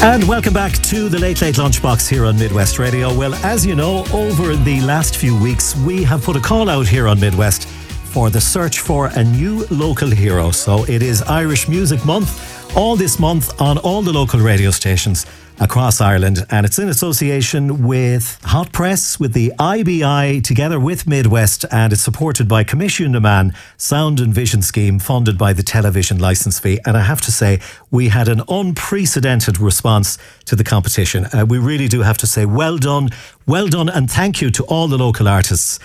And welcome back to the Late Late Lunchbox here on Midwest Radio. Well, as you know, over the last few weeks, we have put a call out here on Midwest for the search for a new local hero. So it is Irish Music Month, all this month on all the local radio stations across Ireland, and it's in association with Hot Press, with the IBI, together with Midwest, and it's supported by Commission de Man Sound and Vision Scheme, funded by the television licence fee. And I have to say, we had an unprecedented response to the competition. We really do have to say well done, and thank you to all the local artists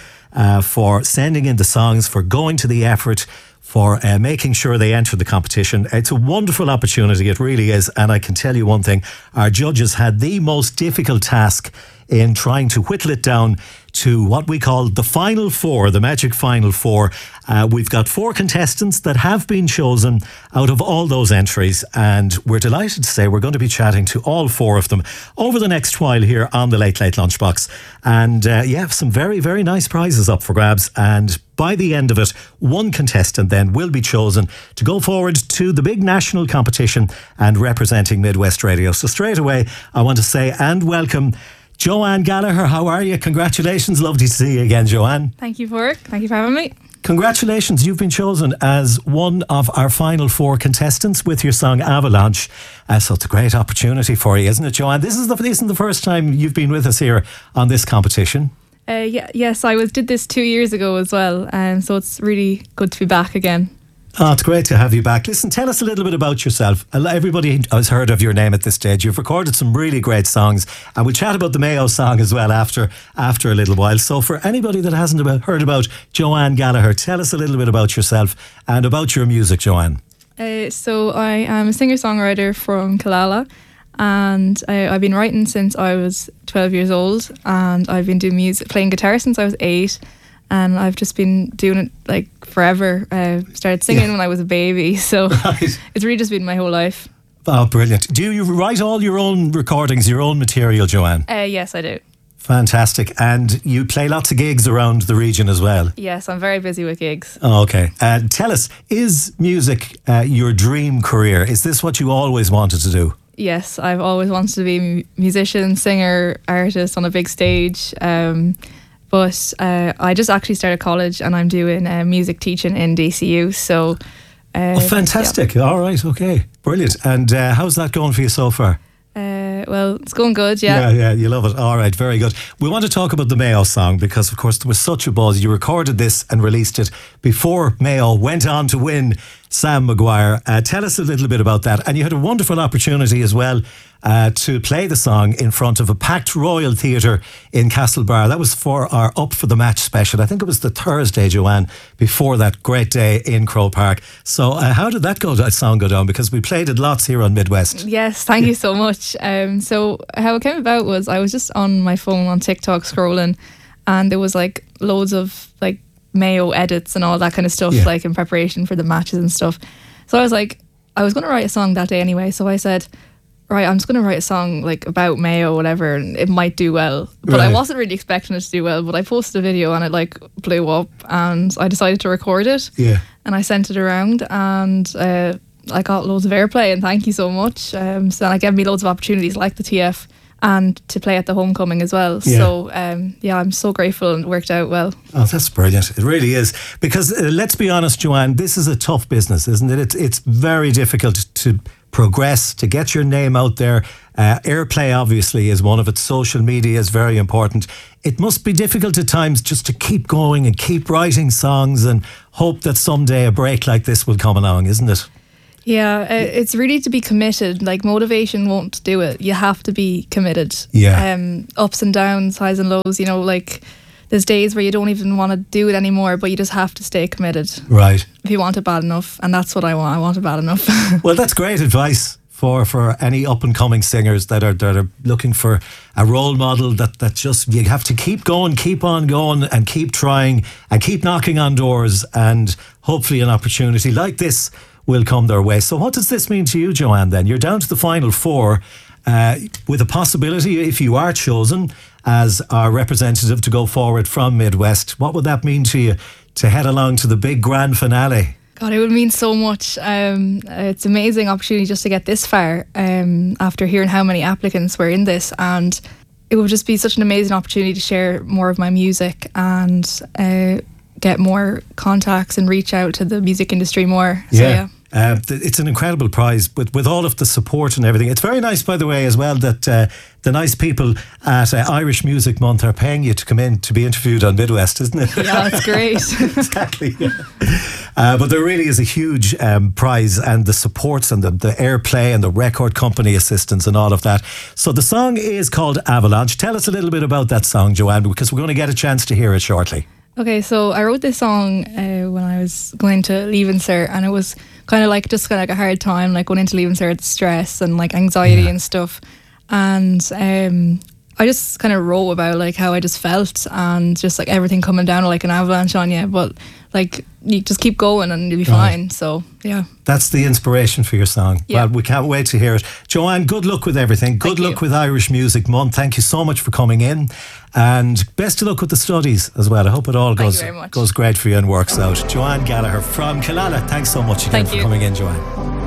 for sending in the songs, for going to the effort, for making sure they enter the competition. It's a wonderful opportunity, it really is. And I can tell you one thing, our judges had the most difficult task in trying to whittle it down to what we call the Final Four, the magic Final Four. We've got 4 contestants that have been chosen out of all those entries, and we're delighted to say we're going to be chatting to all 4 of them over the next while here on the Late Late Lunchbox. And some very, very nice prizes up for grabs, and by the end of it, 1 contestant then will be chosen to go forward to the big national competition and representing Midwest Radio. So straight away, I want to say and welcome Joanne Gallagher. How are you? Congratulations. Lovely to see you again, Joanne. Thank you for having me. Congratulations. You've been chosen as one of our final 4 contestants with your song Avalanche. So it's a great opportunity for you, isn't it, Joanne? This isn't the first time you've been with us here on this competition. Yes, I did this 2 years ago as well. So it's really good to be back again. Oh, it's great to have you back. Listen, tell us a little bit about yourself. Everybody has heard of your name at this stage. You've recorded some really great songs, and we'll chat about the Mayo song as well after a little while. So for anybody that hasn't heard about Joanne Gallagher, tell us a little bit about yourself and about your music, Joanne. So I am a singer-songwriter from Killala, and I've been writing since I was 12 years old, and I've been doing music, playing guitar since I was 8. And I've just been doing it like forever. I started singing when I was a baby, so It's really just been my whole life. Oh, brilliant. Do you write all your own recordings, your own material, Joanne? Yes, I do. Fantastic. And you play lots of gigs around the region as well? Yes, I'm very busy with gigs. Oh, okay. Tell us, is music your dream career? Is this what you always wanted to do? Yes, I've always wanted to be a musician, singer, artist on a big stage. But I just actually started college, and I'm doing music teaching in DCU. So, fantastic! Yeah. All right, okay, brilliant. And how's that going for you so far? Well, it's going good. Yeah, you love it. All right, very good. We want to talk about the Mayo song because, of course, there was such a buzz. You recorded this and released it before Mayo went on to win Sam Maguire. Tell us a little bit about that. And you had a wonderful opportunity as well to play the song in front of a packed Royal Theatre in Castlebar. That was for our Up for the Match special. I think it was the Thursday, Joanne, before that great day in Croke Park. So how did that song go down? Because we played it lots here on Midwest. Yes, thank you so much. So how it came about was I was just on my phone on TikTok scrolling, and there was like loads of like Mayo edits and all that kind of stuff, like in preparation for the matches and stuff. So I was like, I was going to write a song that day anyway. So I said, right, I'm just going to write a song like about Mayo, whatever, and it might do well. But I wasn't really expecting it to do well. But I posted a video and it like blew up, and I decided to record it. Yeah. And I sent it around, and I got loads of airplay, and thank you so much. So that gave me loads of opportunities like the TF and to play at the homecoming as well. Yeah. So I'm so grateful, and it worked out well. Oh, that's brilliant. It really is. Because let's be honest, Joanne, this is a tough business, isn't it? It's very difficult to progress, to get your name out there. Airplay obviously is one of it. Social media is very important. It must be difficult at times just to keep going and keep writing songs and hope that someday a break like this will come along, isn't it? Yeah, it's really to be committed. Like, motivation won't do it. You have to be committed. Yeah. Ups and downs, highs and lows, like there's days where you don't even want to do it anymore, but you just have to stay committed. Right. If you want it bad enough. And that's what I want. I want it bad enough. Well, that's great advice for any up and coming singers that are looking for a role model that just, you have to keep going, keep on going, and keep trying and keep knocking on doors, and hopefully an opportunity like this will come their way. So what does this mean to you, Joanne, then? You're down to the final 4 with a possibility, if you are chosen as our representative to go forward from Midwest. What would that mean to you to head along to the big grand finale? God, it would mean so much. It's an amazing opportunity just to get this far after hearing how many applicants were in this, and it would just be such an amazing opportunity to share more of my music and get more contacts and reach out to the music industry more. So, yeah. It's an incredible prize with all of the support and everything. It's very nice, by the way, as well, that the nice people at Irish Music Month are paying you to come in to be interviewed on Midwest, isn't it? Yeah, that's great. Exactly. But there really is a huge prize, and the supports and the airplay and the record company assistance and all of that. So the song is called Avalanche. Tell us a little bit about that song, Joanne, because we're going to get a chance to hear it shortly. Okay, so I wrote this song when I was going to Leaving Cert, and it was kind of like a hard time, like going into Leaving Cert, stress and like anxiety and stuff. And I just kind of wrote about like how I just felt and just like everything coming down like an avalanche on you, but like you just keep going and you'll be fine. So yeah, that's the inspiration for your song. Yeah. Well, we can't wait to hear it. Joanne, good luck with everything. Good luck with Irish Music Month. Thank you so much for coming in, and best of luck with the studies as well. I hope it all goes great for you and works out. Joanne Gallagher from Killala, thanks so much again for coming in, Joanne.